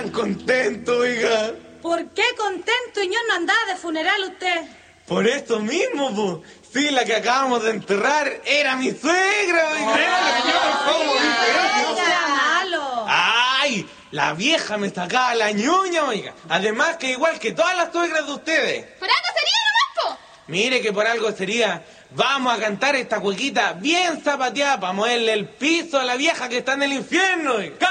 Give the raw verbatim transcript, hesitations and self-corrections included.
tan contento, oiga? ¿Por qué contento, Iñón, no andaba de funeral usted? Por eso mismo, po. Sí, la que acabamos de enterrar era mi suegra, oiga. ¿Cómo dice eso? malo. ¡Ay! La vieja me sacaba la ñuña, oiga. Además que igual que todas las suegras de ustedes. ¡Por algo sería nomás, po! Mire que por algo sería. Vamos a cantar esta cuequita bien zapateada para moverle el piso a la vieja que está en el infierno, oiga.